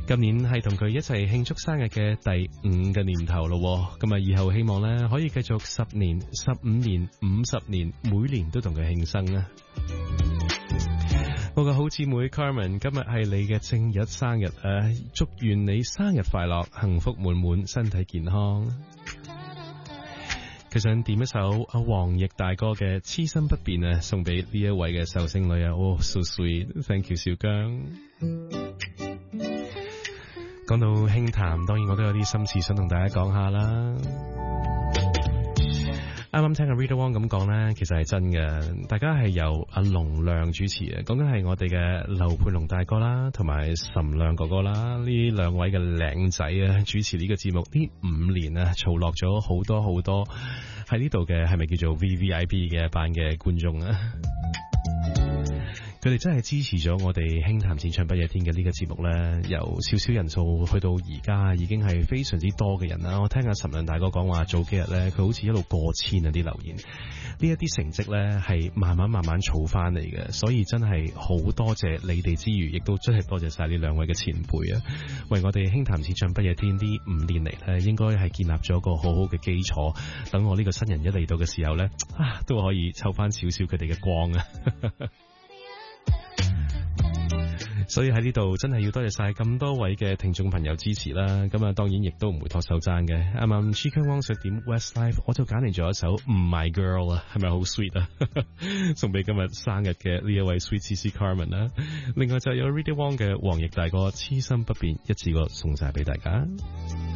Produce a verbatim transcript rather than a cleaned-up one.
今年係同佢一齊慶祝生日嘅第五個年頭咯，咁啊以後希望咧可以繼續十年、十五年、五十年，每年都同佢慶生啊！我個好姊妹 Carmen 今日係你嘅正日生日啊！祝願你生日快樂，幸福滿滿，身體健康。佢想點一首阿黃奕大哥嘅《痴心不變》啊，送俾呢一位嘅壽星女啊！哦、oh, ，so sweet，thank you 小姜。講到輕談，當然我都有啲心事想同大家講下啦。啱啱聽阿 Rita Wong 咁講呢，其實係真嘅。大家係由阿龍亮主持嘅，講緊係我哋嘅劉佩龍大哥啦，同埋岑亮哥哥啦，呢兩位嘅靚仔啊，主持呢個節目呢五年啊，嘈落咗好多好多喺呢度嘅，係咪叫做 V V I P 嘅一班嘅觀眾啊？佢哋真係支持咗我哋輕談淺唱不夜天嘅呢個節目呢，由少少人數去到而家已經係非常之多嘅人啦。我聽阿岑亮大哥講話，早幾日呢，佢好似一路過千啊啲留言，呢一啲成績呢係慢慢慢慢儲翻嚟嘅，所以真係好多謝你哋之餘，亦都真係多謝晒呢兩位嘅前輩啊，為我哋輕談淺唱不夜天呢五年嚟呢，應該係建立咗一個好好嘅基礎，等我呢個新人一嚟到嘅時候呢，啊都可以湊翻少少佢哋嘅光啊！所以喺呢度真係要多謝晒咁多位嘅聽眾朋友支持啦，咁啊當然亦都唔會托手踭嘅。啱啱 Chicken Wong 想點 Westlife， 我就揀嚟咗一首 My Girl 啊，係咪好 sweet 啊？送俾今日生日嘅呢一位 Sweet C C Carmen 啦。另外就有 Rita Wong 嘅黃奕大哥痴心不變，一次過送晒俾大家。